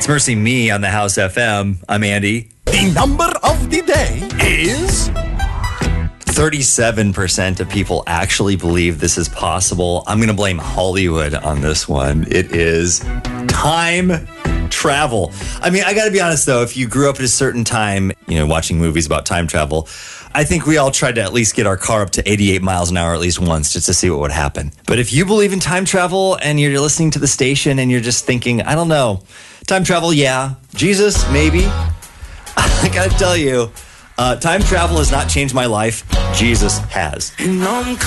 Mercy Me on the House FM. I'm Andy. The number of the day is 37% of people actually believe this is possible. I'm going to blame Hollywood on this one. It is time travel. I mean, I got to be honest, though. If you grew up at a certain time, watching movies about time travel, I think we all tried to at least get our car up to 88 miles an hour at least once just to see what would happen. But if you believe in time travel and you're listening to the station and you're just thinking, I don't know, time travel, yeah. Jesus, maybe. I got to tell you, time travel has not changed my life. Jesus has.